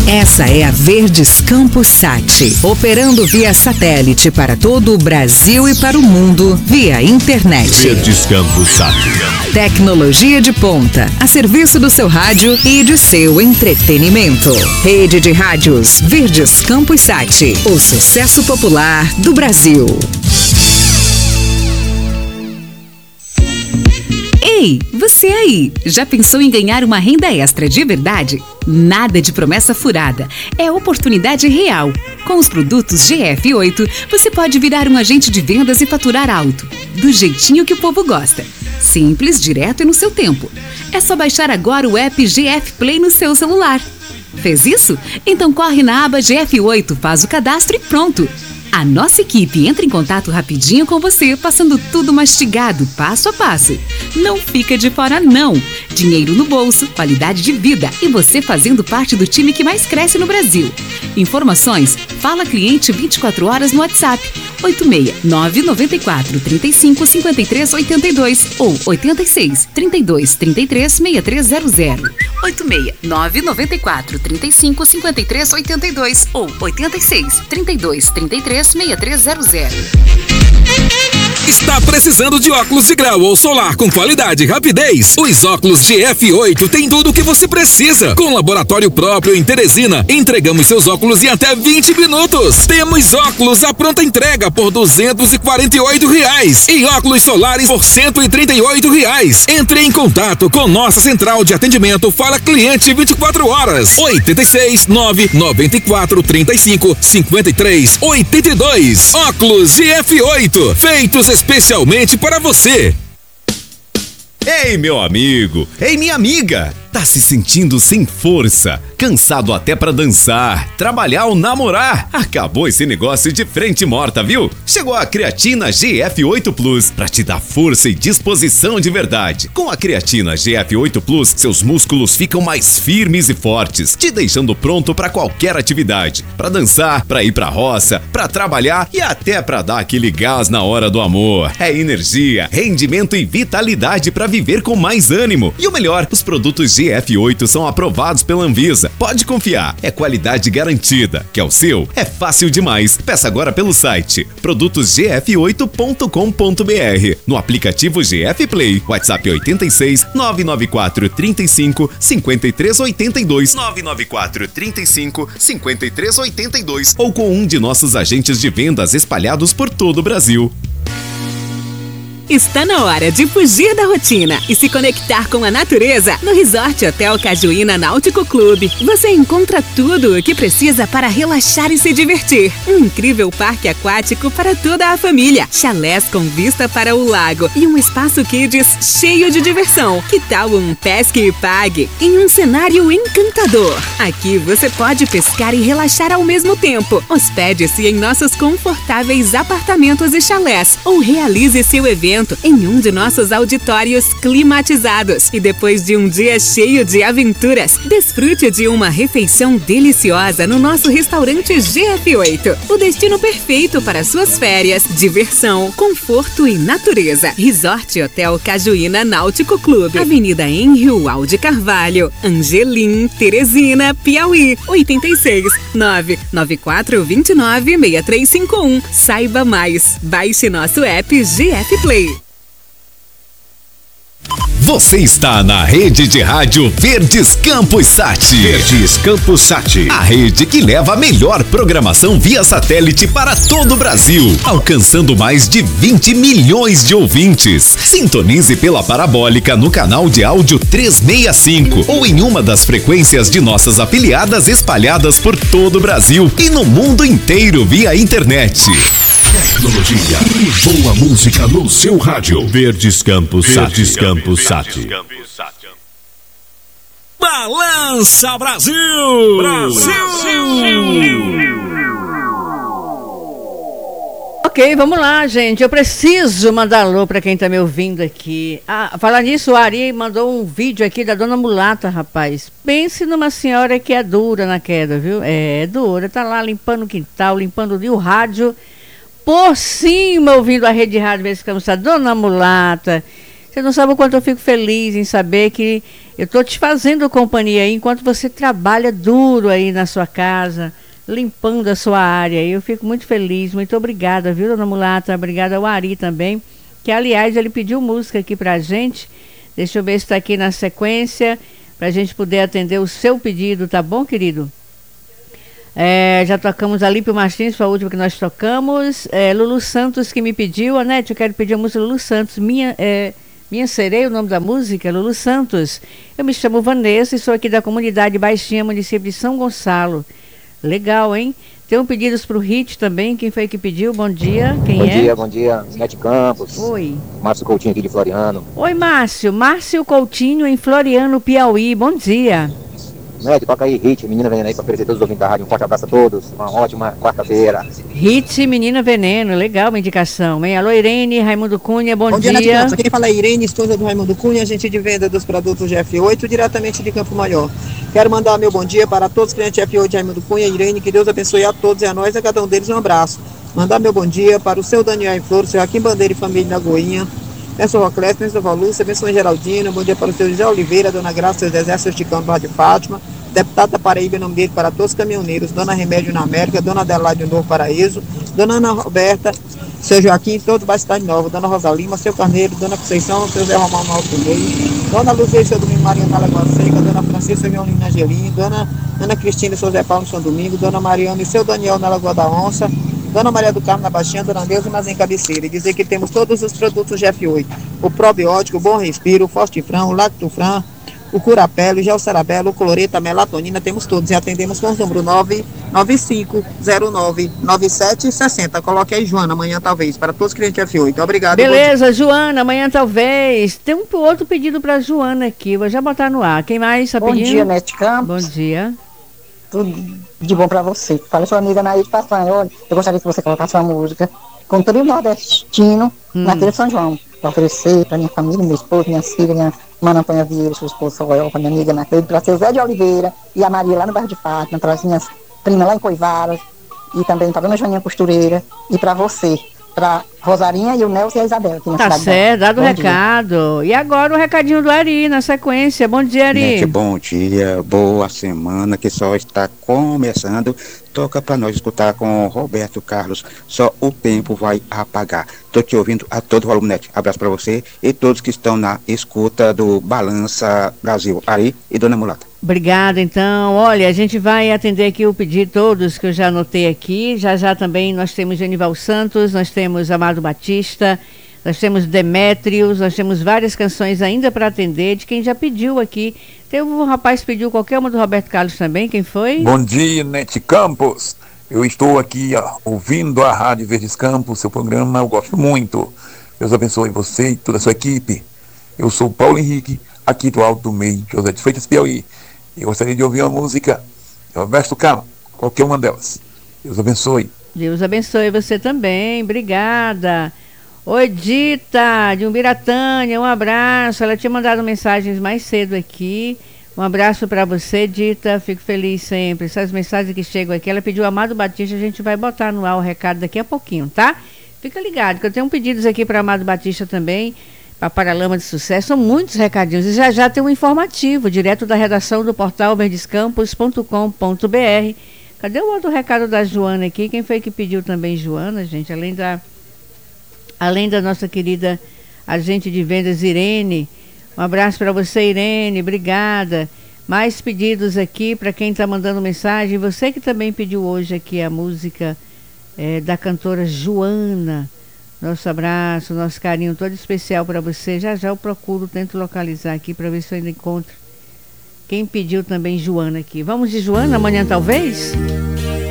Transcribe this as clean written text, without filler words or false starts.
Essa é a Verdes Campos Sat, operando via satélite para todo o Brasil e para o mundo via internet. Verdes Campos Sat. Tecnologia de ponta, a serviço do seu rádio e de seu entretenimento. Rede de rádios Verdes Campos Sat, o sucesso popular do Brasil. Ei, você aí, já pensou em ganhar uma renda extra de verdade? Nada de promessa furada, é oportunidade real. Com os produtos GF8, você pode virar um agente de vendas e faturar alto, do jeitinho que o povo gosta. Simples, direto e no seu tempo. É só baixar agora o app GF Play no seu celular. Fez isso? Então corre na aba GF8, faz o cadastro e pronto! A nossa equipe entra em contato rapidinho com você, passando tudo mastigado, passo a passo. Não fica de fora, não. Dinheiro no bolso, qualidade de vida e você fazendo parte do time que mais cresce no Brasil. Informações, fala cliente 24 horas no WhatsApp 86994355382 ou 8632336300. 86994355382 ou 8632336300. Está precisando de óculos de grau ou solar com qualidade e rapidez? Os óculos GF8 têm tudo o que você precisa. Com laboratório próprio em Teresina, entregamos seus óculos em até 20 minutos. Temos óculos à pronta entrega por R$248 e óculos solares por R$138. Entre em contato com nossa central de atendimento Fala Cliente 24 horas. 86 994 35 53 82. Óculos GF8, feitos especialmente para você. Ei, meu amigo! Ei, minha amiga! Tá se sentindo sem força, cansado até pra dançar, trabalhar ou namorar? Acabou esse negócio de frente morta, viu? Chegou a creatina GF8 Plus pra te dar força e disposição de verdade. Com a creatina GF8 Plus, seus músculos ficam mais firmes e fortes, te deixando pronto pra qualquer atividade. Pra dançar, pra ir pra roça, pra trabalhar e até pra dar aquele gás na hora do amor. É energia, rendimento e vitalidade pra viver com mais ânimo. E o melhor, os produtos GF8 são aprovados pela Anvisa. Pode confiar, é qualidade garantida. Quer o seu? É fácil demais. Peça agora pelo site produtosgf8.com.br, no aplicativo GF Play, WhatsApp 86 994 35 53 82 994 35 53 82 ou com um de nossos agentes de vendas espalhados por todo o Brasil. Está na hora de fugir da rotina e se conectar com a natureza no Resort Hotel Cajuína Náutico Clube. Você encontra tudo o que precisa para relaxar e se divertir. Um incrível parque aquático para toda a família, chalés com vista para o lago e um espaço kids cheio de diversão. Que tal um pesque e pague em um cenário encantador? Aqui você pode pescar e relaxar ao mesmo tempo. Hospede-se em nossos confortáveis apartamentos e chalés ou realize seu evento em um de nossos auditórios climatizados. E depois de um dia cheio de aventuras, desfrute de uma refeição deliciosa no nosso restaurante GF8. O destino perfeito para suas férias, diversão, conforto e natureza. Resort Hotel Cajuína Náutico Clube, Avenida Henrique Alde Carvalho, Angelim, Teresina, Piauí, 86 99429 6351. Saiba mais. Baixe nosso app GF Play. Você está na rede de rádio Verdes Campos Sat. Verdes Campos Sat. A rede que leva a melhor programação via satélite para todo o Brasil, alcançando mais de 20 milhões de ouvintes. Sintonize pela parabólica no canal de áudio 365 ou em uma das frequências de nossas afiliadas espalhadas por todo o Brasil e no mundo inteiro via internet. Tecnologia e boa música no seu rádio. Verdes Campos Sat. Verdes Campos Sat. Balança Brasil! Ok, vamos lá, gente. Eu preciso mandar alô para quem tá me ouvindo aqui. Falar nisso, o Ari mandou um vídeo aqui da Dona Mulata, rapaz. Pense numa senhora que é dura na queda, viu? É dura. Tá lá limpando o quintal, limpando o rádio. Por cima, ouvindo a rede de rádio, Verdes Campos Sat. Dona Mulata, você não sabe o quanto eu fico feliz em saber que Eu estou te fazendo companhia aí enquanto você trabalha duro aí na sua casa, limpando a sua área. Eu fico muito feliz, muito obrigada, viu, dona Mulata? Obrigada ao Ari também, que aliás ele pediu música aqui pra gente. Deixa eu ver se está aqui na sequência, pra gente poder atender o seu pedido, tá bom, querido? Já tocamos Alípio Martins, foi a última que nós tocamos. Lulu Santos que me pediu, Anete, eu quero pedir a música Lulu Santos, Minha Sereia, o nome da música, Lulu Santos. Eu me chamo Vanessa e sou aqui da comunidade Baixinha, município de São Gonçalo. Legal, hein? Tem pedidos para o Hit também. Quem foi que pediu? Bom dia. Bom dia, Nete Campos. Oi. Márcio Coutinho aqui de Floriano. Oi, Márcio. Márcio Coutinho em Floriano, Piauí. Bom dia. Nete, toca aí Hit, Menina Veneno aí para oferecer todos os ouvintes da rádio. Um forte abraço a todos. Uma ótima quarta-feira. Hit, Menina Veneno. Legal, uma indicação, hein? Alô, Irene, Raimundo Cunha, bom dia. Nete Campos. Quem fala é Irene, esposa do Raimundo Cunha, agente de venda dos produtos GF8, diretamente de Campo Maior. Quero mandar meu bom dia para todos os clientes F8 de Raimundo Cunha. Irene, que Deus abençoe a todos e a nós, a cada um deles um abraço. Mandar meu bom dia para o seu Daniel em Flores, seu Joaquim Bandeira e família na Goinha. Nessa Roclés, nessa Valúcia, abençoe Geraldina. Bom dia para o seu José Oliveira, Dona Graça, seu Zezé, seu Chicão, do Rádio Fátima. Deputado da Paraíba, em nome dele, para todos os caminhoneiros. Dona Remédio na América, Dona Adelaide, Novo Paraíso. Dona Ana Roberta, seu Joaquim, todos da Cidade Nova. Dona Rosa Lima, seu Carneiro, Dona Conceição, seu Zé Romão no Alto Meio. Dona Luzia, seu Domingo Maria na Lagoa Seca. Dona Francisca, seu Violino Angelim. Dona Ana Cristina, seu Zé Paulo no São Domingo. Dona Mariana e seu Daniel na Lagoa da Onça. Dona Maria do Carmo na Baixinha, Dona Neuza, mas em Cabeceira. E dizer que temos todos os produtos GF8. O probiótico, o Bom Respiro, o Fortifran, o Lactofran, o Curapelo, o Gelcerabelo, o Cloreto, a Melatonina, temos todos. E atendemos com o número 995099760. Coloque aí, Joana, amanhã talvez, para todos os clientes F8. Obrigado. Beleza, Joana, amanhã talvez. Tem um outro pedido para Joana aqui, vou já botar no ar. Quem mais está pedindo? Bom dia, Nete Campos. Bom dia. Tudo de bom para você. Fala sua amiga Nair Passanha. Olha, eu gostaria que você colocasse uma música com todo o nordestino naquele São João. Para oferecer para minha família, meu esposo, minha filha, minha Mana Antônia Vieira, sua esposa Soel, para minha amiga naquele, para seu Zé de Oliveira e a Maria lá no bairro de Fátima, para as minhas primas lá em Coivaras e também para a dona Joaninha Costureira e para você, para Rosarinha e o Nelson e a Isabel. Aqui na tá cidade certo, dado o recado. Dia. E agora o recadinho do Ari, na sequência. Bom dia, Ari. Nete, bom dia, boa semana, que só está começando. Toca para nós escutar com Roberto Carlos, Só o Tempo Vai Apagar. Estou te ouvindo a todo volume, Nete. Abraço para você e todos que estão na escuta do Balança Brasil. Ari e Dona Mulata. Obrigada, então. Olha, a gente vai atender aqui o pedido todos que eu já anotei aqui. Já também nós temos Genival Santos, nós temos Amado Batista, nós temos Demétrios, nós temos várias canções ainda para atender de quem já pediu aqui. Teve um rapaz que pediu qualquer uma do Roberto Carlos também, quem foi? Bom dia, Nete Campos. Eu estou aqui ouvindo a Rádio Verdes Campos, seu programa, eu gosto muito. Deus abençoe você e toda a sua equipe. Eu sou Paulo Henrique, aqui do Alto do Meio, José de Freitas, Piauí. Eu gostaria de ouvir uma música, Roberto Carlos, qualquer uma delas. Deus abençoe. Deus abençoe você também, obrigada. Oi, Dita, de Umbiratânia, um abraço. Ela tinha mandado mensagens mais cedo aqui. Um abraço para você, Dita, fico feliz sempre. Essas mensagens que chegam aqui, ela pediu Amado Batista, a gente vai botar no ar o recado daqui a pouquinho, tá? Fica ligado, que eu tenho pedidos aqui para Amado Batista também, para Paralama de Sucesso, são muitos recadinhos. E já tem um informativo, direto da redação do portal verdescampos.com.br. Cadê o outro recado da Joana aqui? Quem foi que pediu também, Joana, gente? Além da nossa querida agente de vendas, Irene. Um abraço para você, Irene, obrigada. Mais pedidos aqui para quem está mandando mensagem. Você que também pediu hoje aqui a música da cantora Joana. Nosso abraço, nosso carinho todo especial para você. Já eu procuro, tento localizar aqui para ver se eu ainda encontro quem pediu também Joana aqui. Vamos de Joana amanhã talvez?